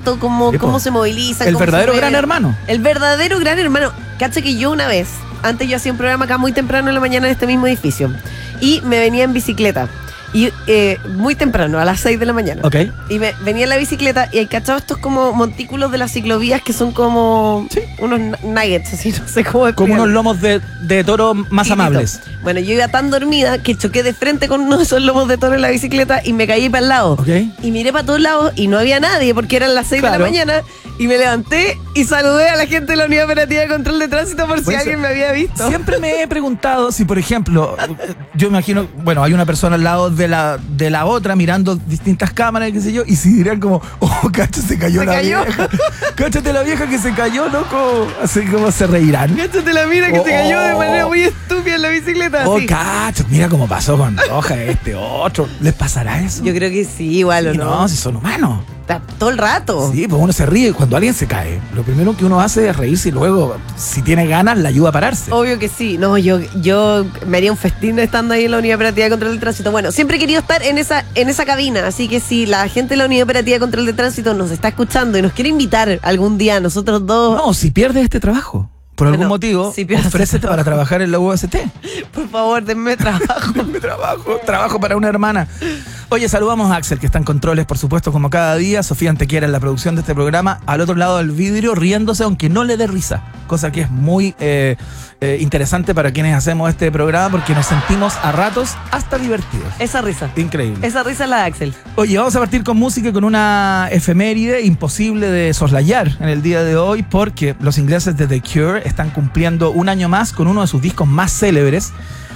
visto cómo se movilizan. El cómo verdadero se mueven. Gran Hermano. El verdadero Gran Hermano. Cacha que yo una vez, antes yo hacía un programa acá muy temprano en la mañana en este mismo edificio, y me venía en bicicleta. Y muy temprano, a las 6 de la mañana. Ok. Y me venía en la bicicleta y hay cachado estos como montículos de las ciclovías que son como unos nuggets, así, no sé cómo Como explicarlo. unos lomos de toro más Chiquitito. amables. Bueno, yo iba tan dormida que choqué de frente con uno de esos lomos de toro en la bicicleta y me caí para el lado. Ok. Y miré para todos lados y no había nadie porque eran las 6 de Claro. la mañana y me levanté y saludé a la gente de la Unidad Operativa de Control de Tránsito por si Pues, alguien me había visto. Siempre me he preguntado si, por ejemplo, yo imagino, bueno, hay una persona al lado de la otra mirando distintas cámaras, qué sé yo, y si dirán como, oh, cacho, se cayó la vieja. Cáchate la vieja que se cayó, loco. Así como se reirán. Cáchate la mira que se cayó de manera muy estúpida en la bicicleta. Oh, así. cacho, mira cómo pasó con Roja este otro. ¿Les pasará eso? Yo creo que sí, igual, ¿o Sí, no? no, si son humanos. Todo el rato. Sí, pues uno se ríe cuando alguien se cae. Lo primero que uno hace es reírse y luego, si tiene ganas, le ayuda a pararse. Obvio que sí. No, yo me haría un festín estando ahí en la Unidad Operativa de Control de Tránsito. Bueno, siempre he querido estar en esa cabina, así que si la gente de la Unidad Operativa de Control de Tránsito nos está escuchando y nos quiere invitar algún día a nosotros dos, No, si pierdes este trabajo, por algún Bueno, motivo, si pierdes ofrécete este para trabajar en la UST. por favor, denme trabajo. Denme trabajo para una hermana. Oye, saludamos a Axel, que está en controles, por supuesto, como cada día. Sofía Antequera en la producción de este programa, al otro lado del vidrio, riéndose, aunque no le dé risa. Cosa que es muy interesante para quienes hacemos este programa, porque nos sentimos a ratos hasta divertidos. Esa risa. Increíble. Esa risa es la de Axel. Oye, vamos a partir con música y con una efeméride imposible de soslayar en el día de hoy, porque los ingleses de The Cure están cumpliendo un año más con uno de sus discos más célebres.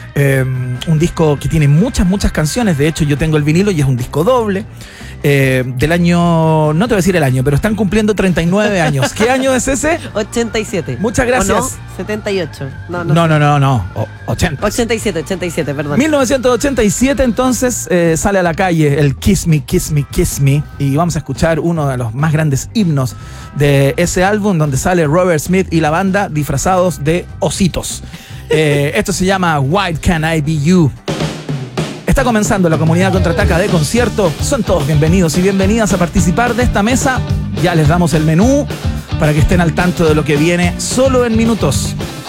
Un disco que tiene muchas canciones. De hecho, yo tengo el vinilo y es un disco doble. Del año, no te voy a decir el año, pero están cumpliendo 39 años. ¿Qué año es ese? 87. Muchas gracias. ¿O no? 78. No. No. 80. 87, perdón. 1987 entonces sale a la calle el Kiss Me, Kiss Me, Kiss Me, y vamos a escuchar uno de los más grandes himnos de ese álbum, donde sale Robert Smith y la banda disfrazados de ositos. Esto se llama Why Can't I Be You. Está comenzando la Comunidad Contraataca de concierto. Son todos bienvenidos y bienvenidas a participar de esta mesa. Ya les damos el menú para que estén al tanto de lo que viene solo en minutos.